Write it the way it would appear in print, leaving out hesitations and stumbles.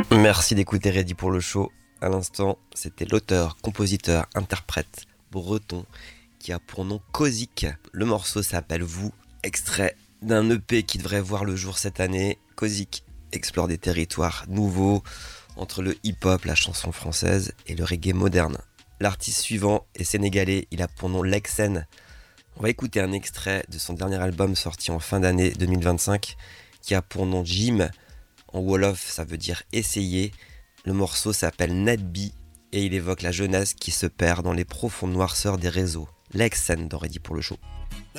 Merci d'écouter Ready pour le show. À l'instant, c'était l'auteur, compositeur, interprète breton qui a pour nom Kozik. Le morceau s'appelle Vous, extrait d'un EP qui devrait voir le jour cette année. Kozik explore des territoires nouveaux entre le hip-hop, la chanson française et le reggae moderne. L'artiste suivant est sénégalais, il a pour nom Lexen. On va écouter un extrait de son dernier album sorti en fin d'année 2025 qui a pour nom Jim. En Wolof, ça veut dire essayer. Le morceau s'appelle Netbi et il évoque la jeunesse qui se perd dans les profondes noirceurs des réseaux. Lexen dans Ready pour le show.